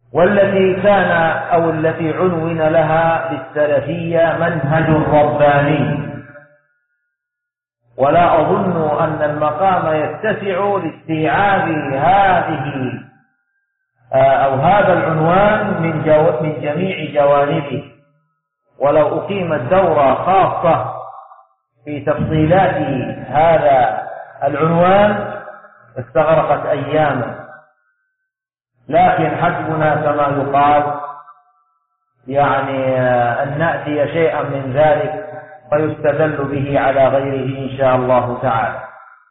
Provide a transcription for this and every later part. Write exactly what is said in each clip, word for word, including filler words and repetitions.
والتي كان أو التي عنون لها بالسلفية منهج رباني. ولا أظن أن المقام يتسع لاستيعاب هذه أو هذا العنوان من, جو من جميع جوانبه، ولو أقيمت دورة خاصة في تفصيلات هذا العنوان استغرقت أياما، لكن حسبنا كما يقال يعني أن نأتي شيئا من ذلك ويستدل به على غيره إن شاء الله تعالى.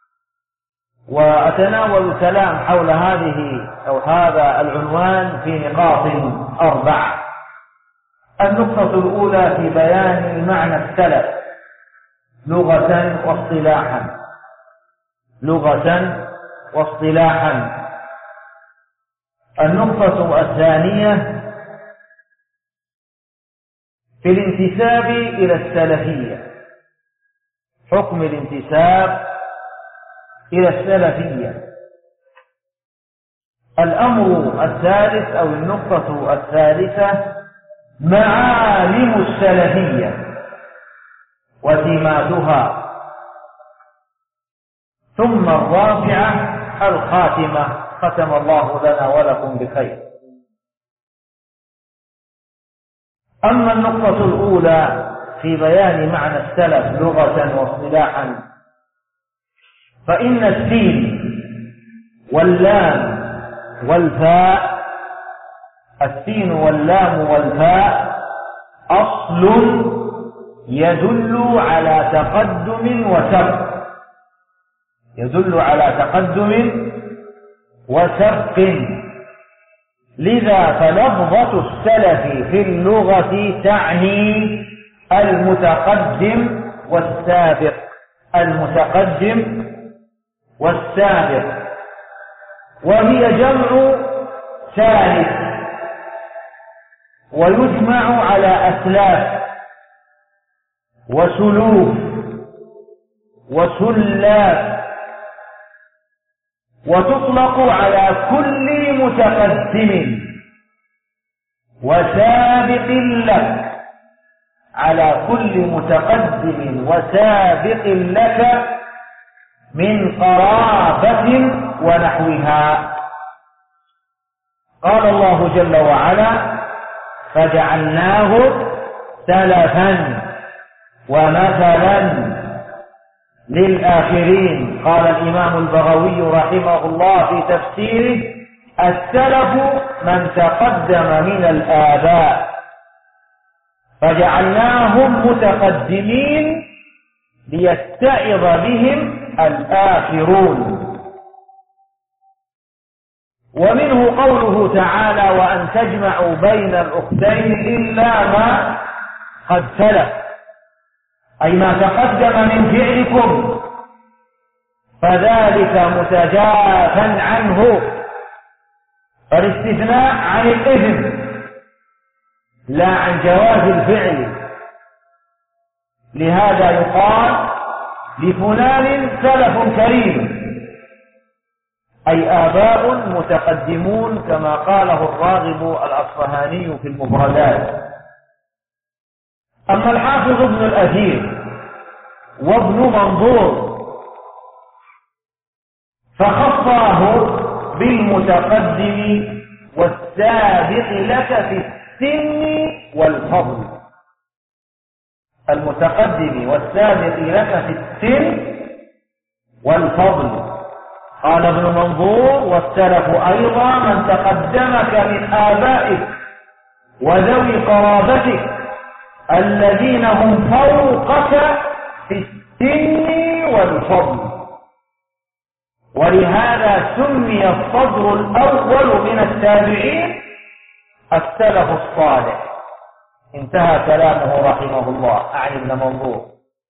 وأتناول الكلام حول هذه أو هذا العنوان في نقاط أربعة. النقطة الأولى في بيان معنى السلف لغة واصطلاحا لغة واصطلاحا. النقطة الثانية في الانتساب إلى السلفية، حكم الانتساب إلى السلفية. الأمر الثالث أو النقطة الثالثة معالم السلفية وسماتها. ثم الرابعة الخاتمة، ختم الله لنا ولكم بخير. أما النقطة الأولى في بيان معنى السلف لغة واصطلاحا، فإن السين واللام والفاء السين واللام والفاء أصل يدل على تقدم وسبق يدل على تقدم وسبق لذا فلفظة السلف في اللغة تعني المتقدم والسابق المتقدم والسابق وهي جمع ثالث، ويجمع على أسلاف وسلوف وسلاف، وتطلق على كل متقدم وسابق لك على كل متقدم وسابق لك من قرابة ونحوها. قال الله جل وعلا: فجعلناه سلفا ومثلا للآخرين. قال الإمام البغوي رحمه الله في تفسيره: السلف من تقدم من الآباء، فجعلناهم متقدمين ليتعظ بهم الآخرون. ومنه قوله تعالى: وأن تجمعوا بين الأختين إلا ما قد سلف، أي ما تقدم من فعلكم فذلك متجافا عنه. فالاستثناء عن الإثم لا عن جواز الفعل. لهذا يقال لفلان سلف كريم، أي آباء متقدمون، كما قاله الراغب الأصفهاني في المفردات. أما الحافظ ابن الأثير وابن منظور فخصاه بالمتقدم والسابق لك في السن والفضل. المتقدم والسابق لك في السن والفضل. قال ابن منظور: والسلف أيضا من تقدمك من آبائك وذوي قرابتك الذين هم فوقك في السن والفضل. ولهذا سمي الصدر الأول من التابعين السلف الصالح. انتهى كلامه رحمه الله، أعني ابن منظور.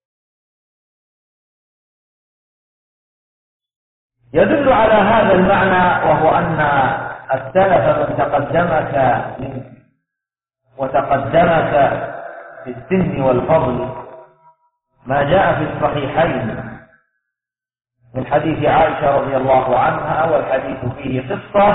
يدل على هذا المعنى، وهو أن السلف من تقدمك من وتقدمك في السن والفضل ما جاء في الصحيحين من حديث عائشة رضي الله عنها، والحديث فيه قصة